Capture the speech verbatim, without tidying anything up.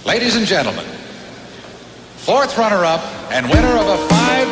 Ladies and gentlemen, fourth runner-up and winner of a five